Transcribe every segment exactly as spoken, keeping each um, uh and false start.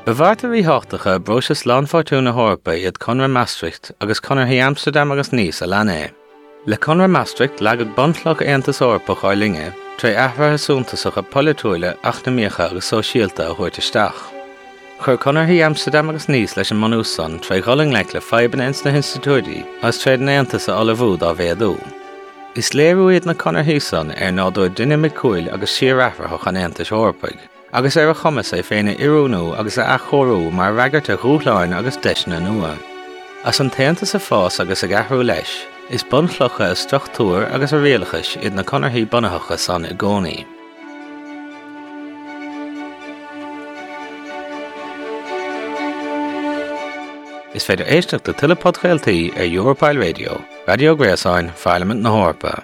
Bevarta bhí hátacha brosas lán fortúna Hórpa iad Conradh Maastricht agus Conradh hí Amsterdam agus Nice a lean é. Le Conradh Maastricht leagad bontlach Aontas Eorpach áilinge trí athbhartha súntasacha polaitriúile eacnamaíocha agus sóisialta a thuairt isteach. Chur Conradh hí Amsterdam agus Nice leis an manúsan trí gholing le le faiban ins na institúidí as tréad na Aontas a olahúd á bhéadú. Is léirú iad na Conradh hísan ar nádúir duine micúil agus siar athbhartha an Aontas Eorpach. Agus ar a chumas é féine iúnú agus a chorú mar raigart a rúthláin agus deisna nua. As an taontas a fás agus a gathú leis, is bunchlocha a struchtúr agus a réalachas iad na Conradh hí bunathacha san i gcónaí. Is féidir éisteach do Tuilleapad Chailtaí ar Europile Radio, Radio Gréasáin, Parliament na Hórpa.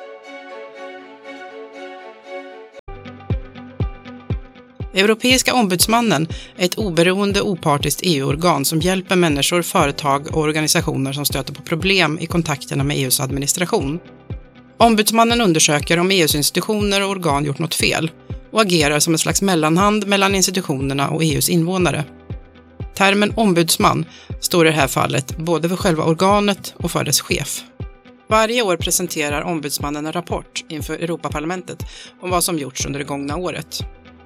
Europeiska ombudsmannen är ett oberoende opartiskt E U-organ som hjälper människor, företag och organisationer som stöter på problem i kontakterna med E U:s administration. Ombudsmannen undersöker om E U:s institutioner och organ gjort något fel och agerar som en slags mellanhand mellan institutionerna och E U:s invånare. Termen ombudsman står i det här fallet både för själva organet och för dess chef. Varje år presenterar ombudsmannen en rapport inför Europaparlamentet om vad som gjorts under det gångna året.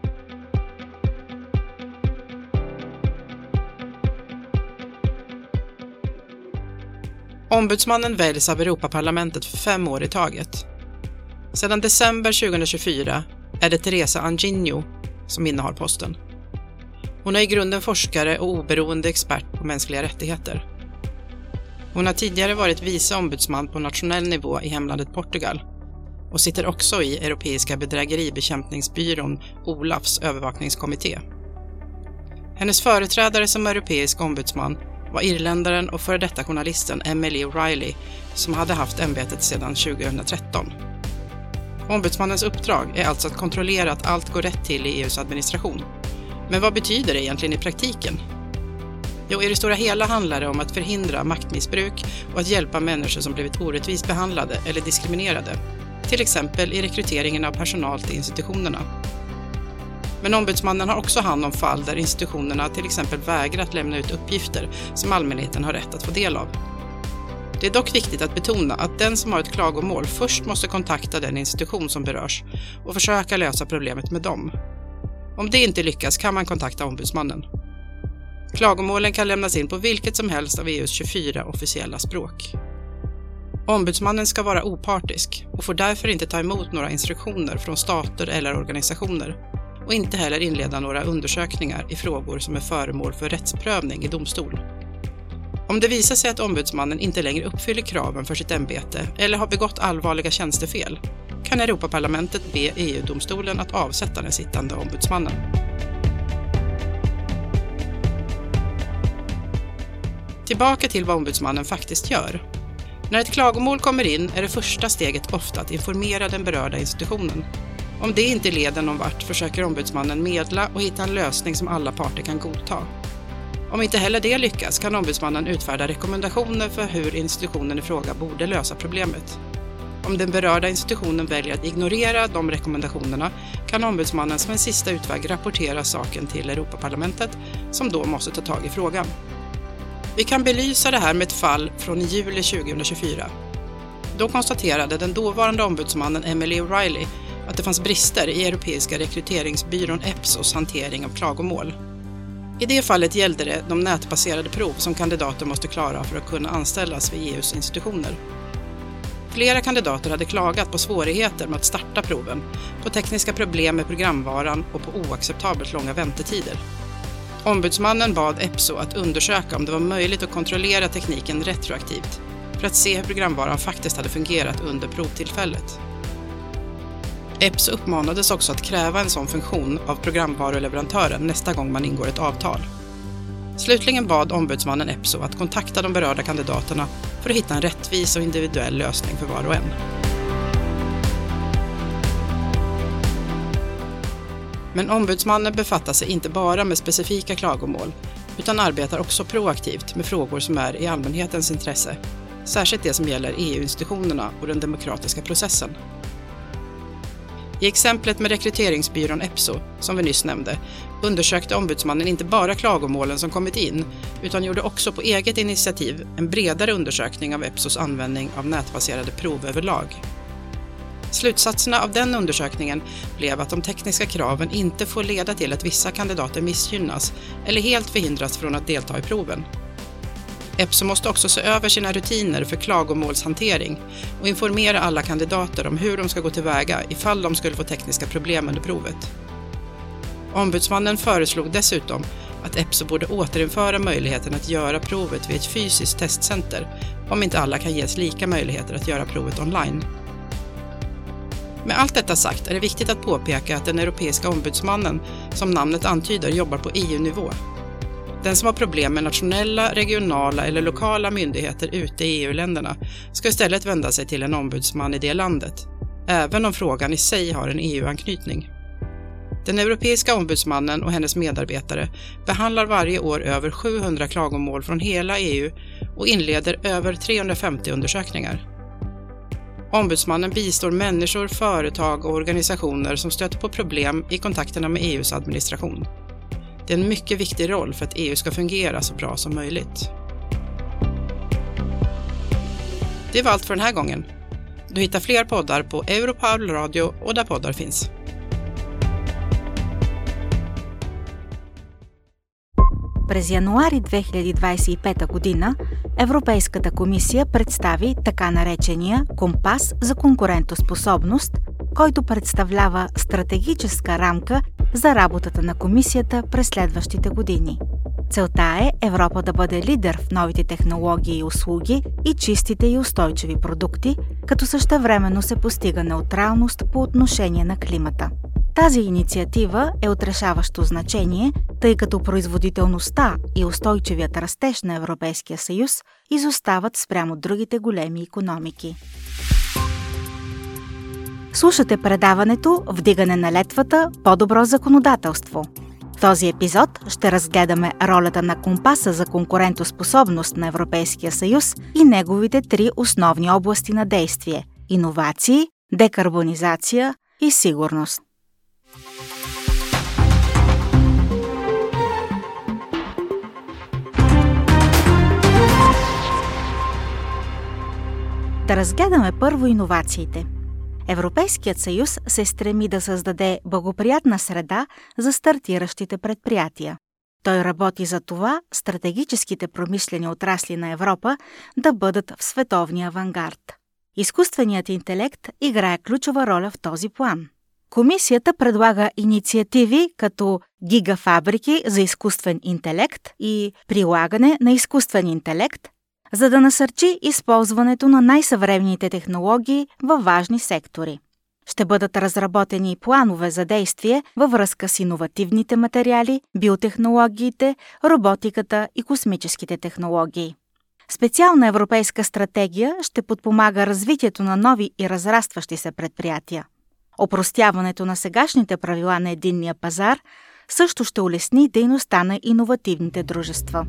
Ombudsmannen väljs av Europaparlamentet för fem år i taget. Sedan december tjugohundratjugofyra är det Teresa Anginho som innehar posten. Hon är i grunden forskare och oberoende expert på mänskliga rättigheter. Hon har tidigare varit vice ombudsman på nationell nivå i hemlandet Portugal och sitter också i Europeiska bedrägeribekämpningsbyrån OLAFs övervakningskommitté. Hennes företrädare som europeisk ombudsman var irländaren och före detta journalisten Emily O'Reilly som hade haft ämbetet sedan tjugohundratretton. Ombudsmannens uppdrag är alltså att kontrollera att allt går rätt till i E U:s administration. Men vad betyder det egentligen i praktiken? Jo, i det stora hela handlar det om att förhindra maktmissbruk och att hjälpa människor som blivit orättvist behandlade eller diskriminerade. Till exempel i rekryteringen av personal till institutionerna. Men ombudsmannen har också hand om fall där institutionerna till exempel vägrar att lämna ut uppgifter som allmänheten har rätt att få del av. Det är dock viktigt att betona att den som har ett klagomål först måste kontakta den institution som berörs och försöka lösa problemet med dem. Om det inte lyckas kan man kontakta ombudsmannen. Klagomålen kan lämnas in på vilket som helst av E U:s tjugofyra officiella språk. Ombudsmannen ska vara opartisk och får därför inte ta emot några instruktioner från stater eller organisationer och inte heller inleda några undersökningar i frågor som är föremål för rättsprövning i domstol. Om det visar sig att ombudsmannen inte längre uppfyller kraven för sitt ämbete eller har begått allvarliga tjänstefel kan Europaparlamentet be E U-domstolen att avsätta den sittande ombudsmannen. Tillbaka till vad ombudsmannen faktiskt gör. När ett klagomål kommer in är det första steget ofta att informera den berörda institutionen. Om det inte leder någon vart försöker ombudsmannen medla och hitta en lösning som alla parter kan godta. Om inte heller det lyckas kan ombudsmannen utfärda rekommendationer för hur institutionen i fråga borde lösa problemet. Om den berörda institutionen väljer att ignorera de rekommendationerna kan ombudsmannen som en sista utväg rapportera saken till Europaparlamentet som då måste ta tag i frågan. Vi kan belysa det här med ett fall från juli tjugohundratjugofyra. Då konstaterade den dåvarande ombudsmannen Emily O'Reilly att det fanns brister i Europeiska rekryteringsbyrån E P S Os hantering av klagomål. I det fallet gällde det de nätbaserade prov som kandidater måste klara för att kunna anställas vid E U:s institutioner. Flera kandidater hade klagat på svårigheter med att starta proven, på tekniska problem med programvaran och på oacceptabelt långa väntetider. Ombudsmannen bad E P S O att undersöka om det var möjligt att kontrollera tekniken retroaktivt för att se hur programvaran faktiskt hade fungerat under provtillfället. E P S O uppmanades också att kräva en sån funktion av programvaruleverantören nästa gång man ingår ett avtal. Slutligen bad ombudsmannen E P S O att kontakta de berörda kandidaterna för att hitta en rättvis och individuell lösning för var och en. Men ombudsmannen befattar sig inte bara med specifika klagomål utan arbetar också proaktivt med frågor som är i allmänhetens intresse, särskilt det som gäller E U-institutionerna och den demokratiska processen. I exemplet med rekryteringsbyrån Epso, som vi nyss nämnde, undersökte ombudsmannen inte bara klagomålen som kommit in, utan gjorde också på eget initiativ en bredare undersökning av Epsos användning av nätbaserade prov överlag. Slutsatserna av den undersökningen blev att de tekniska kraven inte får leda till att vissa kandidater missgynnas eller helt förhindras från att delta i proven. Epso måste också se över sina rutiner för klagomålshantering och informera alla kandidater om hur de ska gå tillväga ifall de skulle få tekniska problem under provet. Ombudsmannen föreslog dessutom att Epso borde återinföra möjligheten att göra provet vid ett fysiskt testcenter om inte alla kan ges lika möjligheter att göra provet online. Med allt detta sagt är det viktigt att påpeka att den europeiska ombudsmannen, som namnet antyder, jobbar på E U-nivå. Den som har problem med nationella, regionala eller lokala myndigheter ute i E U-länderna ska istället vända sig till en ombudsman i det landet, även om frågan i sig har en E U-anknytning. Den europeiska ombudsmannen och hennes medarbetare behandlar varje år över sjuhundra klagomål från hela E U och inleder över trehundrafemtio undersökningar. Ombudsmannen bistår människor, företag och organisationer som stöter på problem i kontakterna med E U:s administration. Det är en mycket viktig roll för att E U ska fungera så bra som möjligt. Det var allt för den här gången. Du hittar fler poddar på Europarl Radio och där poddar finns. През януари две хиляди двадесет и пета година Европейската комисия представи така наречения компас за конкурентоспособност, който представлява стратегическа рамка за работата на комисията през следващите години. Целта е Европа да бъде лидер в новите технологии и услуги и чистите и устойчиви продукти, като същевременно се постига неутралност по отношение на климата. Тази инициатива е от решаващо значение, тъй като производителността и устойчивият растеж на Европейския съюз изостават спрямо другите големи икономики. Слушате предаването «Вдигане на летвата – по-добро законодателство». В този епизод ще разгледаме ролята на компаса за конкурентоспособност на Европейския съюз и неговите три основни области на действие – иновации, декарбонизация и сигурност. Да разгледаме първо иновациите. Европейският съюз се стреми да създаде благоприятна среда за стартиращите предприятия. Той работи за това стратегическите промишлени отрасли на Европа да бъдат в световния авангард. Изкуственият интелект играе ключова роля в този план. Комисията предлага инициативи като гигафабрики за изкуствен интелект и прилагане на изкуствен интелект, за да насърчи използването на най-съвременните технологии във важни сектори. Ще бъдат разработени планове за действие във връзка с иновативните материали, биотехнологиите, роботиката и космическите технологии. Специална европейска стратегия ще подпомага развитието на нови и разрастващи се предприятия. Опростяването на сегашните правила на единния пазар също ще улесни дейността на иновативните дружества.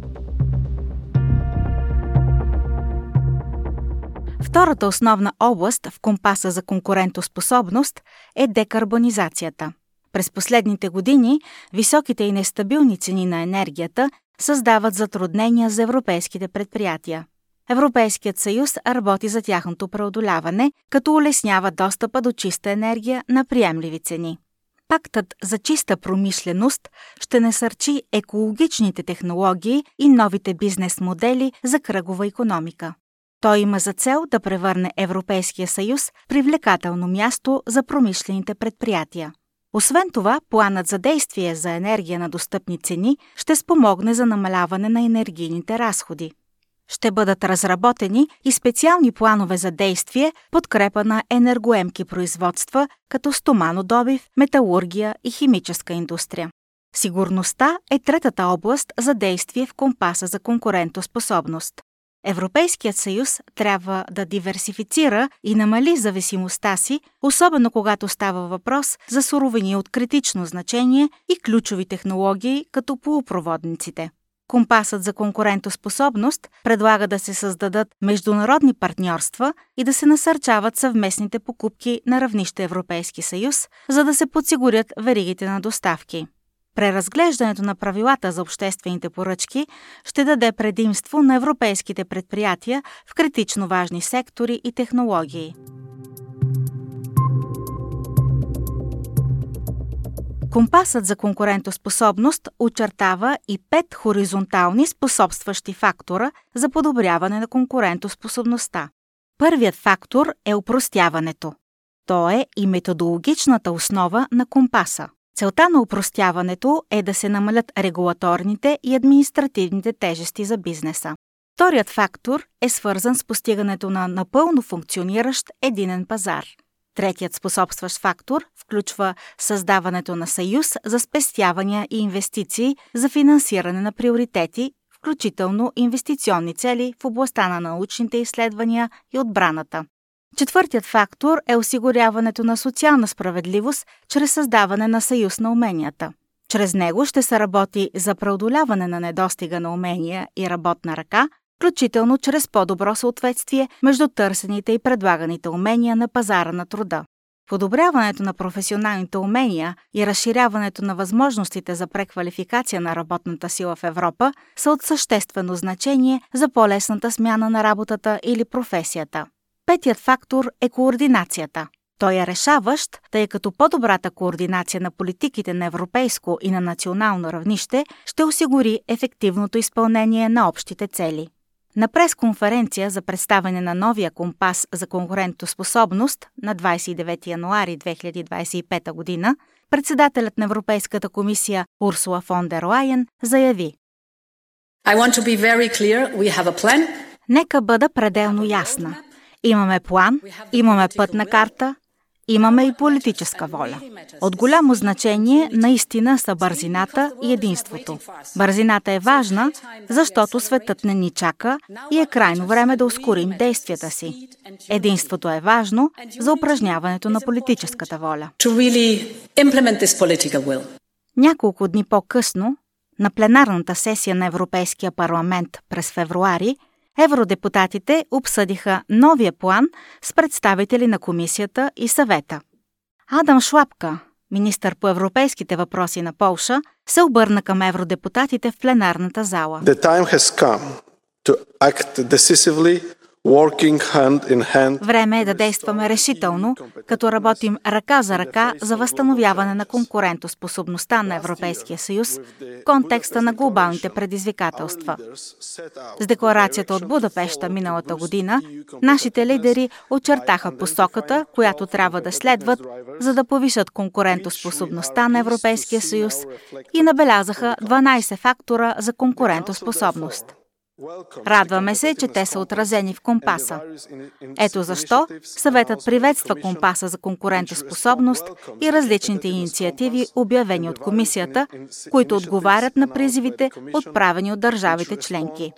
Втората основна област в компаса за конкурентоспособност е декарбонизацията. През последните години високите и нестабилни цени на енергията създават затруднения за европейските предприятия. Европейският съюз работи за тяхното преодоляване, като улеснява достъпа до чиста енергия на приемливи цени. Пактът за чиста промишленост ще насърчи екологичните технологии и новите бизнес модели за кръгова икономика. Той има за цел да превърне Европейския съюз в привлекателно място за промишлените предприятия. Освен това, планът за действие за енергия на достъпни цени ще спомогне за намаляване на енергийните разходи. Ще бъдат разработени и специални планове за действие подкрепа на енергоемки производства, като стоманодобив, металургия и химическа индустрия. Сигурността е третата област за действие в компаса за конкурентоспособност. Европейският съюз трябва да диверсифицира и намали зависимостта си, особено когато става въпрос за суровини от критично значение и ключови технологии, като полупроводниците. Компасът за конкурентоспособност предлага да се създадат международни партньорства и да се насърчават съвместните покупки на равнище Европейски съюз, за да се подсигурят веригите на доставки. Преразглеждането на правилата за обществените поръчки ще даде предимство на европейските предприятия в критично важни сектори и технологии. Компасът за конкурентоспособност очертава и пет хоризонтални способстващи фактора за подобряване на конкурентоспособността. Първият фактор е опростяването. То е и методологичната основа на компаса. Целта на опростяването е да се намалят регулаторните и административните тежести за бизнеса. Вторият фактор е свързан с постигането на напълно функциониращ единен пазар. Третият способстващ фактор включва създаването на съюз за спестявания и инвестиции за финансиране на приоритети, включително инвестиционни цели в областта на научните изследвания и отбраната. Четвъртият фактор е осигуряването на социална справедливост чрез създаване на съюз на уменията. Чрез него ще се работи за преодоляване на недостига на умения и работна ръка, включително чрез по-добро съответствие между търсените и предлаганите умения на пазара на труда. Подобряването на професионалните умения и разширяването на възможностите за преквалификация на работната сила в Европа са от съществено значение за по-лесната смяна на работата или професията. Петият фактор е координацията. Той е решаващ, тъй като по-добрата координация на политиките на европейско и на национално равнище ще осигури ефективното изпълнение на общите цели. На пресконференция за представяне на новия компас за конкурентоспособност на двадесет и девети януари две хиляди двадесет и пета година, председателят на Европейската комисия Урсула фон дер Лайен заяви: I want to be very clear. We have a plan. Нека бъда пределно ясна. Имаме план, имаме пътна карта, имаме и политическа воля. От голямо значение наистина са бързината и единството. Бързината е важна, защото светът не ни чака и е крайно време да ускорим действията си. Единството е важно за упражняването на политическата воля. Няколко дни по-късно, на пленарната сесия на Европейския парламент през февруари, евродепутатите обсъдиха новия план с представители на комисията и съвета. Адам Шлапка, министър по европейските въпроси на Полша, се обърна към евродепутатите в пленарната зала. The time has come to act decisively, working hand in hand. Време е да действаме решително, като работим ръка за ръка за възстановяване на конкурентоспособността на Европейския съюз в контекста на глобалните предизвикателства. С декларацията от Будапеща миналата година, нашите лидери очертаха посоката, която трябва да следват, за да повишат конкурентоспособността на Европейския съюз и набелязаха дванадесет фактора за конкурентоспособност. Радваме се, че те са отразени в компаса. Ето защо съветът приветства компаса за конкурентоспособност и различните инициативи, обявени от комисията, които отговарят на призивите, отправени от държавите членки.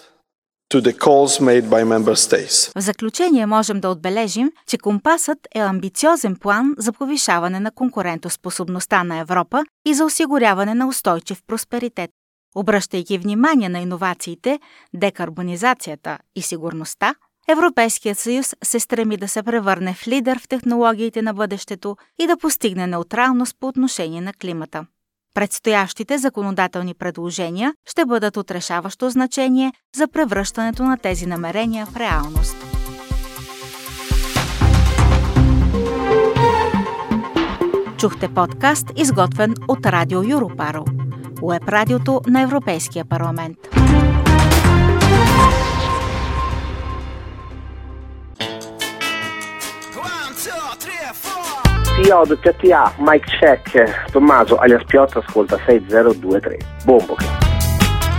В заключение можем да отбележим, че компасът е амбициозен план за повишаване на конкурентоспособността на Европа и за осигуряване на устойчив просперитет. Обръщайки внимание на иновациите, декарбонизацията и сигурността, Европейският съюз се стреми да се превърне в лидер в технологиите на бъдещето и да постигне неутралност по отношение на климата. Предстоящите законодателни предложения ще бъдат от решаващо значение за превръщането на тези намерения в реалност. Чухте подкаст, изготвен от Радио Юропаро, уеб радиото на Европейския парламент. Io do T T A, Mike Check, Tommaso alias Piotta, ascolta sei zero due tre. Bombo.